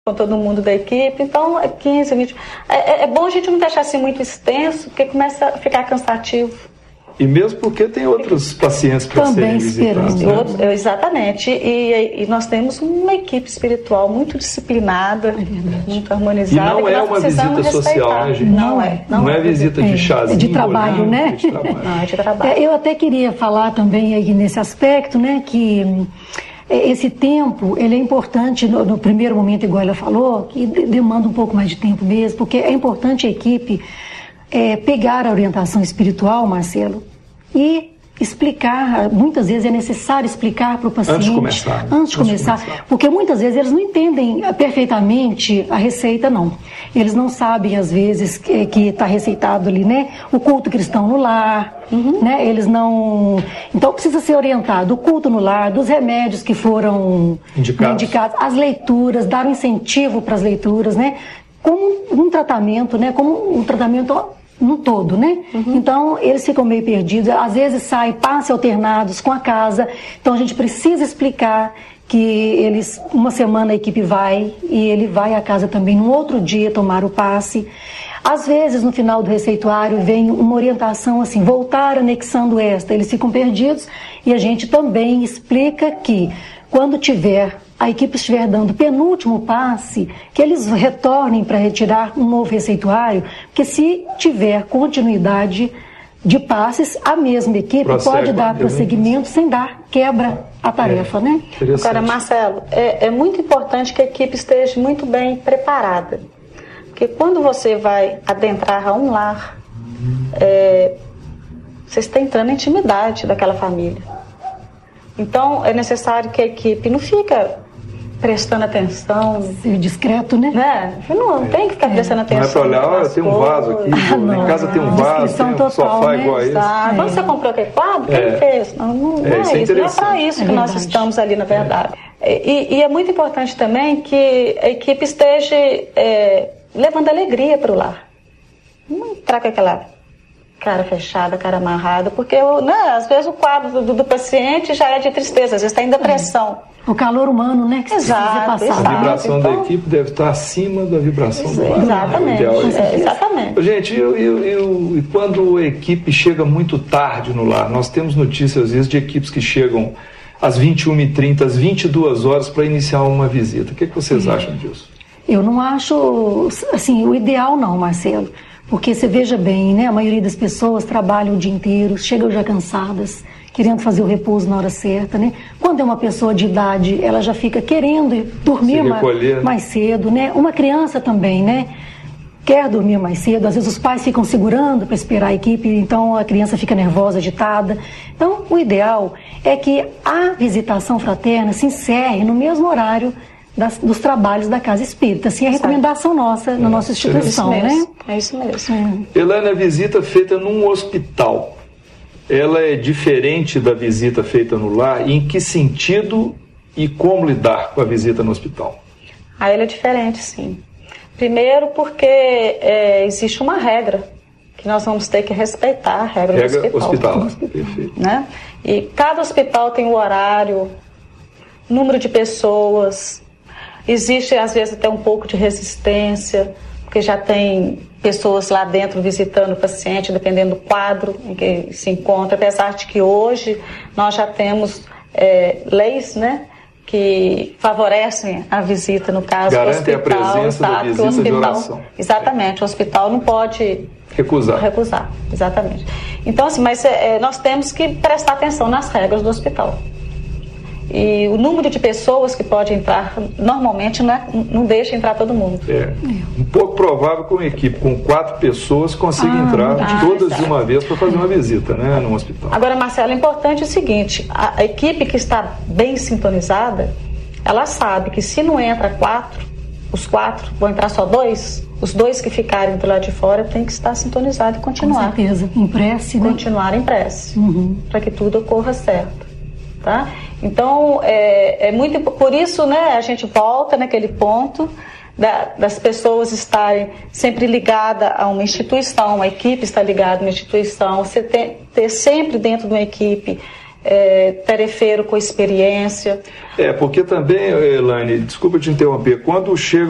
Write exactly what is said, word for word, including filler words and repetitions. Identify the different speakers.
Speaker 1: com todo mundo da equipe, então é quinze, vinte. É, é bom a gente não deixar assim muito extenso, porque começa a ficar cansativo.
Speaker 2: E mesmo porque tem outros pacientes para serem visitados. Né?
Speaker 1: Outro, exatamente. E, e nós temos uma equipe espiritual muito disciplinada, é muito harmonizada.
Speaker 2: E não é uma visita social, né, gente?
Speaker 1: Não é.
Speaker 2: Não, não é visita de chazinho.
Speaker 3: É de trabalho, olhando, né?
Speaker 2: É de trabalho.
Speaker 1: Não, é de trabalho.
Speaker 3: É, eu até queria falar também aí nesse aspecto, né, que esse tempo, ele é importante no, no primeiro momento, igual ela falou, que demanda um pouco mais de tempo mesmo, porque é importante a equipe é, pegar a orientação espiritual, Marcelo, e explicar, muitas vezes é necessário explicar para o paciente
Speaker 2: antes de começar,
Speaker 3: antes de começar, antes de começar, porque muitas vezes eles não entendem perfeitamente a receita, não. Eles não sabem, às vezes, que está receitado ali, né? O culto cristão no lar, uhum. né? Eles não... Então, precisa ser orientado o culto no lar, dos remédios que foram
Speaker 2: indicados,
Speaker 3: né, indicados as leituras, dar um incentivo para as leituras, né? Como um tratamento, né? Como um tratamento... no todo, né? Uhum. Então, eles ficam meio perdidos, às vezes saem passes alternados com a casa, então a gente precisa explicar que eles, uma semana a equipe vai e ele vai à casa também no outro dia tomar o passe. Às vezes, no final do receituário, vem uma orientação assim, voltar anexando esta, eles ficam perdidos e a gente também explica que quando tiver, a equipe estiver dando o penúltimo passe, que eles retornem para retirar um novo receituário, porque se tiver continuidade de passes, a mesma equipe Prossegue, pode dar prosseguimento sem dar quebra à tarefa, é, né?
Speaker 1: Agora, Marcelo, é, é muito importante que a equipe esteja muito bem preparada, porque quando você vai adentrar a um lar, é, você está entrando na intimidade daquela família. Então, é necessário que a equipe não fica prestando atenção.
Speaker 3: Ser discreto, né?
Speaker 1: né? Não, não tem que ficar prestando atenção.
Speaker 2: Não é para olhar, olha, tem um vaso aqui, ah, não, em casa tem um vaso, tem um
Speaker 3: total,
Speaker 2: sofá
Speaker 3: né?
Speaker 2: igual a esse.
Speaker 1: Ah, quando você comprou aquele quadro, quem é. fez? Não, não é, é, isso, é isso. Não é para isso é que nós estamos ali, na verdade. É. E, e é muito importante também que a equipe esteja é, levando alegria para o lar. Não traga aquela cara fechada, cara amarrada, porque né, às vezes o quadro do, do paciente já é de tristeza, às vezes está em depressão.
Speaker 3: O calor humano, né? Que
Speaker 1: exato,
Speaker 3: precisa
Speaker 1: exato.
Speaker 2: A vibração
Speaker 1: então,
Speaker 2: da equipe deve estar acima da vibração do lar.
Speaker 1: Exatamente. É, exatamente.
Speaker 2: Gente, eu, eu, eu, e quando a equipe chega muito tarde no lar? Nós temos notícias, às vezes, de equipes que chegam às vinte e uma e trinta, às vinte e duas horas para iniciar uma visita. O que, é que vocês hum. acham disso?
Speaker 3: Eu não acho, assim, o ideal não, Marcelo. Porque você veja bem, né? A maioria das pessoas trabalham o dia inteiro, chegam já cansadas, querendo fazer o repouso na hora certa, né? Quando é uma pessoa de idade, ela já fica querendo dormir mais, mais cedo, né? Uma criança também, né? Quer dormir mais cedo, às vezes os pais ficam segurando para esperar a equipe, então a criança fica nervosa, agitada. Então, o ideal é que a visitação fraterna se encerre no mesmo horário Das, dos trabalhos da Casa Espírita. Assim, é a recomendação nossa, na é, nossa instituição,
Speaker 1: é
Speaker 3: né?
Speaker 1: É isso mesmo.
Speaker 3: É.
Speaker 2: Helane, a visita feita num hospital, ela é diferente da visita feita no lar? Em que sentido e como lidar com a visita no hospital?
Speaker 1: Ah, ela é diferente, sim. Primeiro porque é, existe uma regra que nós vamos ter que respeitar, a regra,
Speaker 2: regra
Speaker 1: do hospital.
Speaker 2: hospital. Perfeito.
Speaker 1: Né? E cada hospital tem o horário, número de pessoas. Existe, às vezes, até um pouco de resistência, porque já tem pessoas lá dentro visitando o paciente, dependendo do quadro em que se encontra, apesar de que hoje nós já temos é, leis, né, que favorecem a visita, no caso do hospital.
Speaker 2: Garante a presença da visita
Speaker 1: hospital,
Speaker 2: de oração.
Speaker 1: Exatamente, o hospital não pode
Speaker 2: recusar.
Speaker 1: Recusar, exatamente. Então, assim, mas é, nós temos que prestar atenção nas regras do hospital. E o número de pessoas que pode entrar, normalmente não, é, não deixa entrar todo mundo.
Speaker 2: É um pouco provável que uma equipe com quatro pessoas consiga ah, entrar ah, todas exato. de uma vez para fazer uma visita, né, no hospital.
Speaker 1: Agora, Marcelo, é importante o seguinte, a, a equipe que está bem sintonizada, ela sabe que se não entra quatro, os quatro vão entrar só dois, os dois que ficarem do lado de fora tem que estar sintonizado e continuar.
Speaker 3: Com certeza, em prece, né?
Speaker 1: Continuar em prece,
Speaker 3: uhum.
Speaker 1: para que tudo ocorra certo. Tá? Então, é, é muito por isso, né, a gente volta naquele ponto da, das pessoas estarem sempre ligadas a uma instituição, a equipe está ligada a uma instituição, você ter, ter sempre dentro de uma equipe é, tarefeiro com experiência.
Speaker 2: É, porque também, Helane, desculpa te interromper, quando chega